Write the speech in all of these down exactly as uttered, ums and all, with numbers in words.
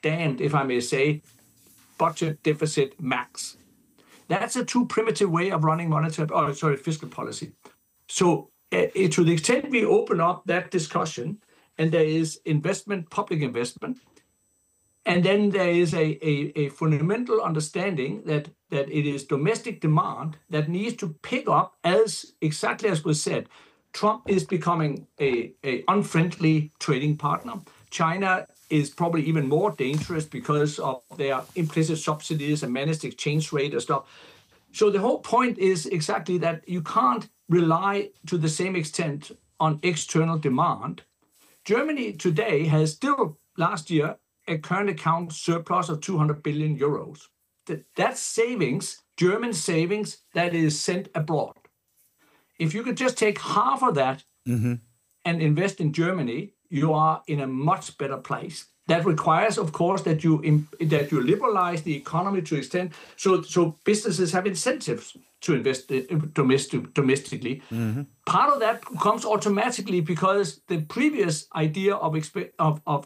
damned, if I may say, budget deficit max. That's a too primitive way of running monetary, oh, sorry, fiscal policy. So uh, to the extent we open up that discussion, and there is investment, public investment, and then there is a, a, a fundamental understanding that, that it is domestic demand that needs to pick up, as exactly as was said. Trump is becoming a, a unfriendly trading partner. China is probably even more dangerous because of their implicit subsidies and managed exchange rate and stuff. So the whole point is exactly that you can't rely to the same extent on external demand. Germany today has still, last year, a current account surplus of two hundred billion euros. That's savings, German savings, that is sent abroad. If you could just take half of that mm-hmm. and invest in Germany, you are in a much better place. That requires, of course, that you that you liberalize the economy to extent so so businesses have incentives to invest domestic, domestically. Mm-hmm. Part of that comes automatically because the previous idea of of of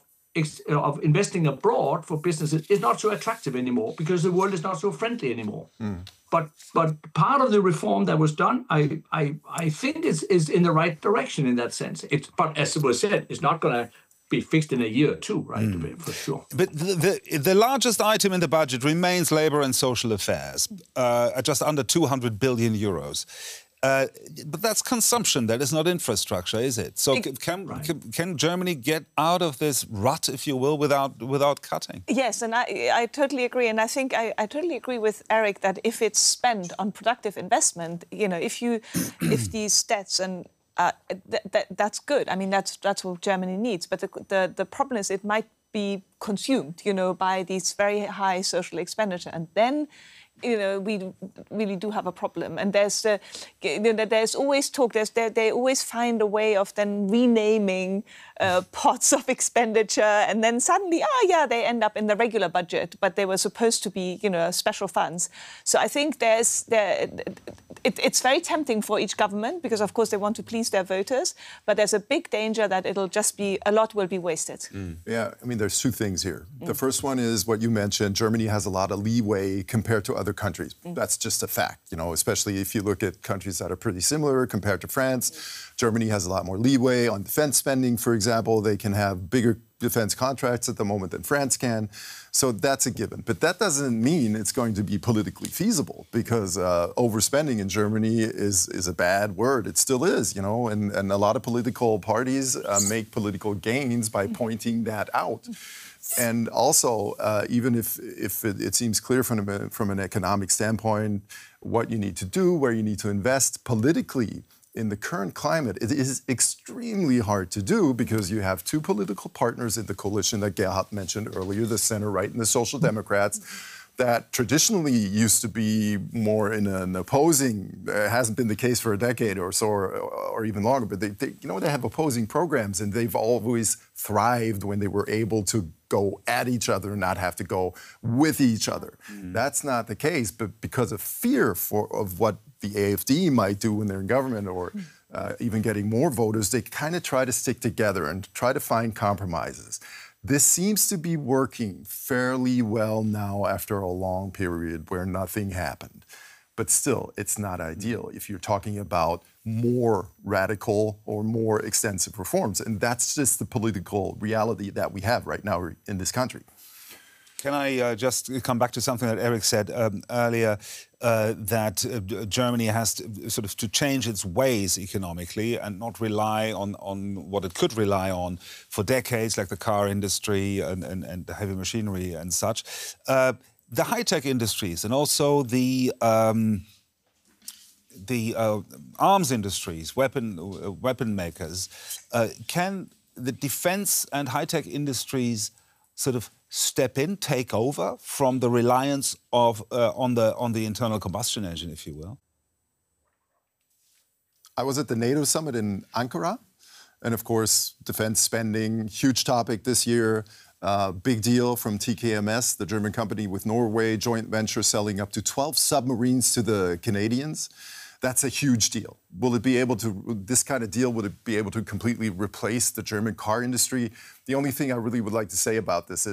of investing abroad for businesses is not so attractive anymore because the world is not so friendly anymore. Mm. But but part of the reform that was done, I I I think is is in the right direction in that sense. It's but as it was said, it's not going to be fixed in a year or two, right? Mm. For sure. But the, the the largest item in the budget remains labour and social affairs, uh, at just under two hundred billion euros. Uh, but that's consumption, that is not infrastructure, is it? So it, can, right. can can Germany get out of this rut, if you will, without without cutting? Yes, and I, I totally agree. And I think I, I totally agree with Eric that if it's spent on productive investment, you know, if you if these debts and uh, th th that's good. I mean, that's that's what Germany needs. But the, the the problem is it might be consumed, you know, by these very high social expenditure, and then, you know, we really do have a problem. And there's, uh, you know, there's always talk. There's, they, they always find a way of then renaming uh, pots of expenditure, and then suddenly, ah, oh, yeah, they end up in the regular budget, but they were supposed to be, you know, special funds. So I think there's, there, it, it's very tempting for each government because, of course, they want to please their voters. But there's a big danger that it'll just be a lot will be wasted. Mm. Yeah, I mean, there's two things here. Mm. The first one is what you mentioned. Germany has a lot of leeway compared to other countries. Mm. That's just a fact, you know, especially if you look at countries that are pretty similar compared to France. Mm. Germany has a lot more leeway on defense spending, for example. They can have bigger defense contracts at the moment than France can. So that's a given. But that doesn't mean it's going to be politically feasible because uh, overspending in Germany is, is a bad word. It still is, you know, and, and a lot of political parties uh, make political gains by pointing that out. And also, uh, even if, if it, it seems clear from, a, from an economic standpoint what you need to do, where you need to invest politically, in the current climate, it is extremely hard to do because you have two political partners in the coalition that Gerhard mentioned earlier, the center-right and the Social Democrats, that traditionally used to be more in an opposing, it hasn't been the case for a decade or so, or, or even longer, but they, they, you know, they have opposing programs, and they've always thrived when they were able to go at each other and not have to go with each other. Mm-hmm. That's not the case, but because of fear for of what the A F D might do when they're in government, or uh, even getting more voters, they kind of try to stick together and try to find compromises. This seems to be working fairly well now after a long period where nothing happened. But still, it's not ideal if you're talking about more radical or more extensive reforms. And that's just the political reality that we have right now in this country. Can I uh, just come back to something that Eric said um, earlier, uh, that uh, Germany has to, sort of to change its ways economically and not rely on, on what it could rely on for decades, like the car industry and, and, and heavy machinery and such. Uh, the high-tech industries and also the um, the uh, arms industries, weapon uh, weapon makers, uh, can the defense and high-tech industries sort of step in, take over from the reliance of uh, on the on the internal combustion engine, if you will? I was at the NATO summit in Ankara, and of course, defense spending, huge topic this year. Uh, big deal from T K M S, the German company with Norway, joint venture selling up to twelve submarines to the Canadians. That's a huge deal. Will it be able to, this kind of deal, would it be able to completely replace the German car industry? The only thing I really would like to say about this is